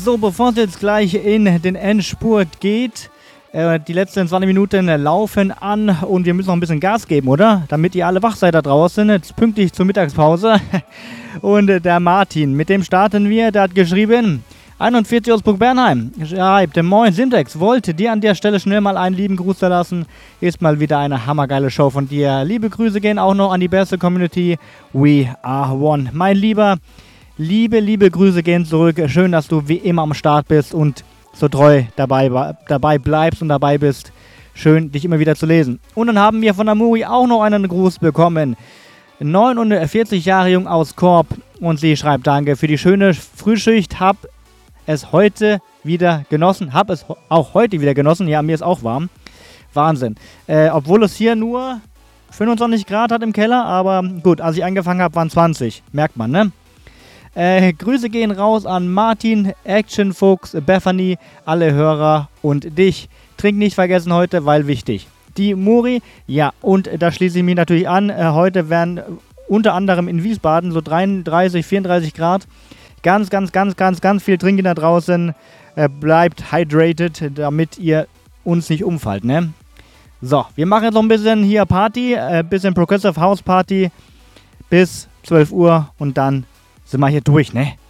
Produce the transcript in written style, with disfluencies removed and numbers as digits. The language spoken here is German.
So, bevor es jetzt gleich in den Endspurt geht, die letzten 20 Minuten laufen an und wir müssen noch ein bisschen Gas geben, oder? Damit ihr alle wach seid da draußen, jetzt pünktlich zur Mittagspause. Und der Martin, mit dem starten wir, der hat geschrieben, 41 aus Burg-Bernheim, schreibt, moin Syntax, wollte dir an der Stelle schnell mal einen lieben Gruß da lassen. Ist mal wieder eine hammergeile Show von dir. Liebe Grüße gehen auch noch an die beste Community. We are one. Mein Lieber, liebe Grüße gehen zurück. Schön, dass du wie immer am Start bist und so treu dabei bleibst und dabei bist. Schön, dich immer wieder zu lesen. Und dann haben wir von der Muri auch noch einen Gruß bekommen. 49 Jahre jung aus Korb und sie schreibt, danke für die schöne Frühschicht, hab es heute wieder genossen. Hab es auch heute wieder genossen. Ja, mir ist auch warm. Wahnsinn. Obwohl es hier nur 25 Grad hat im Keller, aber gut, als ich angefangen habe, waren 20. Merkt man, ne? Grüße gehen raus an Martin, Action Fuchs, Bethany, alle Hörer und dich. Trink nicht vergessen heute, weil wichtig. Die Muri, ja, und da schließe ich mich natürlich an. Heute werden unter anderem in Wiesbaden so 33, 34 Grad. Ganz viel trinken da draußen. Bleibt hydrated, damit ihr uns nicht umfallt, ne? So, wir machen jetzt noch ein bisschen hier Party, bisschen Progressive House Party bis 12 Uhr und dann sind wir hier durch, ne?